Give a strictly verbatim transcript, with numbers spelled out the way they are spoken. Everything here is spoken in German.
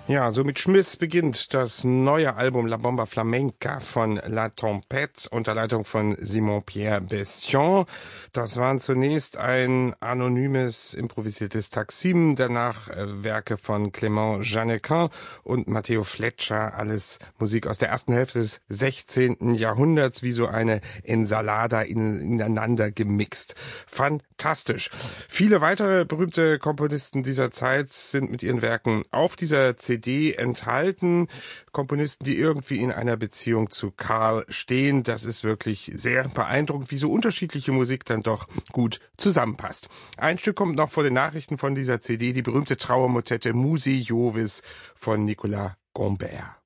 Ja, so mit Schmiss beginnt das neue Album La Bomba Flamenca von La Tempête unter Leitung von Simon-Pierre Bestion. Das waren zunächst ein anonymes, improvisiertes Taksim, danach äh, Werke von Clément Jeannequin und Matteo Fletcher, alles Musik aus der ersten Hälfte des sechzehnten Jahrhunderts, wie so eine Ensalada in, ineinander gemixt. Fantastisch. Viele weitere berühmte Komponisten dieser Zeit sind mit ihren Werken auf dieser C D enthalten. Komponisten, die irgendwie in einer Beziehung zu Karl stehen. Das ist wirklich sehr beeindruckend, wie so unterschiedliche Musik dann doch gut zusammenpasst. Ein Stück kommt noch vor den Nachrichten von dieser C D, die berühmte Trauermotette Musi Jovis von Nicolas Gombert.